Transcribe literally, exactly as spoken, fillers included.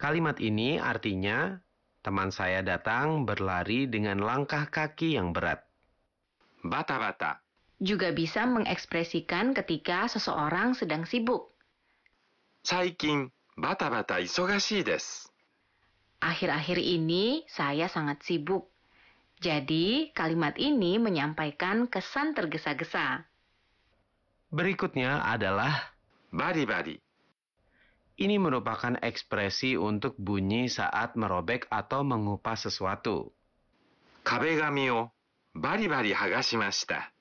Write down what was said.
Kalimat ini artinya teman saya datang berlari dengan langkah kaki yang berat. Bata-bata. Juga bisa mengekspresikan ketika seseorang sedang sibuk. 最近、バタバタ忙しいです。 Akhir-akhir ini saya sangat sibuk. Jadi, kalimat ini menyampaikan kesan tergesa-gesa. Berikutnya adalah バリバリ。 ini merupakan ekspresi untuk bunyi saat merobek atau mengupas sesuatu. 壁紙をバリバリ剥がしました。